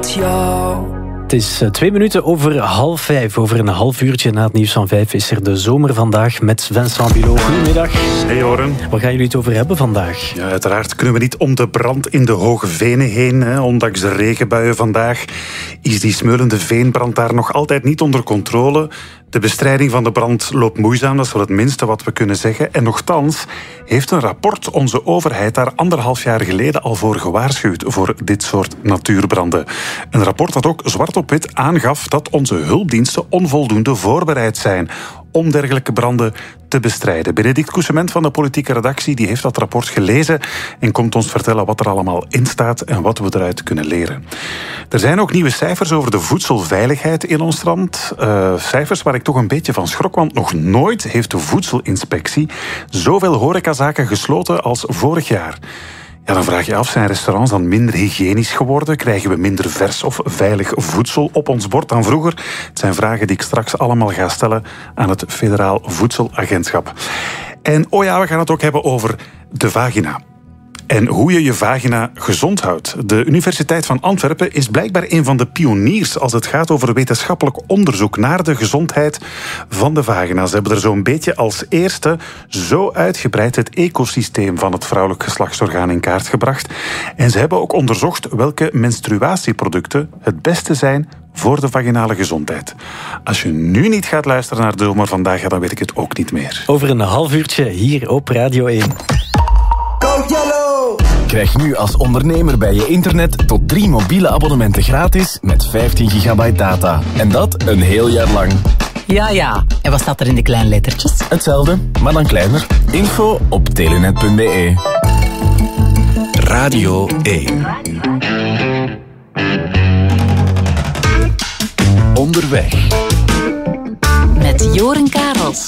jou. Het is 2 minuten over 4:30. Over een half uurtje na het nieuws van 5 is er de zomer vandaag met Vincent Bilot. Goedemiddag. Hey Joren. Waar gaan jullie het over hebben vandaag? Ja, uiteraard kunnen we niet om de brand in de Hoge Venen heen. Hè. Ondanks de regenbuien vandaag is die smeulende veenbrand daar nog altijd niet onder controle. De bestrijding van de brand loopt moeizaam, dat is wel het minste wat we kunnen zeggen. En nochtans heeft een rapport onze overheid daar 1,5 jaar geleden al voor gewaarschuwd voor dit soort natuurbranden. Een rapport dat ook zwart op wit aangaf dat onze hulpdiensten onvoldoende voorbereid zijn om dergelijke branden te bestrijden. Benedict Coussement van de politieke redactie die heeft dat rapport gelezen en komt ons vertellen wat er allemaal in staat en wat we eruit kunnen leren. Er zijn ook nieuwe cijfers over de voedselveiligheid in ons land. Cijfers waar ik toch een beetje van schrok, want nog nooit heeft de voedselinspectie zoveel horecazaken gesloten als vorig jaar. Ja, dan vraag je af, zijn restaurants dan minder hygiënisch geworden? Krijgen we minder vers of veilig voedsel op ons bord dan vroeger? Het zijn vragen die ik straks allemaal ga stellen aan het Federaal Voedselagentschap. En oh ja, we gaan het ook hebben over de vagina. En hoe je je vagina gezond houdt. De Universiteit van Antwerpen is blijkbaar een van de pioniers als het gaat over wetenschappelijk onderzoek naar de gezondheid van de vagina. Ze hebben er zo'n beetje als eerste zo uitgebreid het ecosysteem van het vrouwelijk geslachtsorgaan in kaart gebracht. En ze hebben ook onderzocht welke menstruatieproducten het beste zijn voor de vaginale gezondheid. Als je nu niet gaat luisteren naar de zomer vandaag, dan weet ik het ook niet meer. Over een half uurtje hier op Radio 1. Go Yellow! Krijg nu als ondernemer bij je internet tot 3 mobiele abonnementen gratis met 15 gigabyte data. En dat een heel jaar lang. Ja. En wat staat er in de kleine lettertjes? Hetzelfde, maar dan kleiner. Info op telenet.be. Radio 1. Onderweg. Met Joren